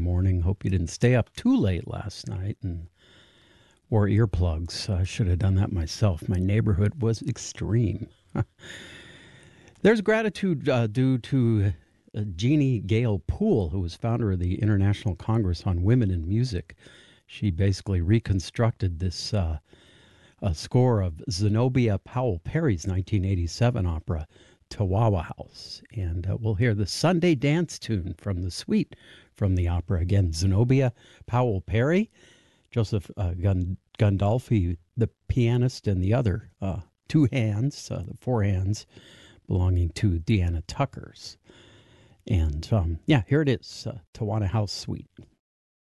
morning. Hope you didn't stay up too late last night and wore earplugs. I should have done that myself. My neighborhood was extreme. There's gratitude due to Jeannie Gale Poole, who was founder of the International Congress on Women in Music. She basically reconstructed this score of Zenobia Powell Perry's 1987 opera, Chihuahua House. And we'll hear the Sunday dance tune from the suite from the opera. Again, Zenobia Powell Perry, Joseph Gandolfi, the pianist, and the other two hands, the four hands, belonging to Deanna Tuckers. And here it is, Chihuahua House Suite.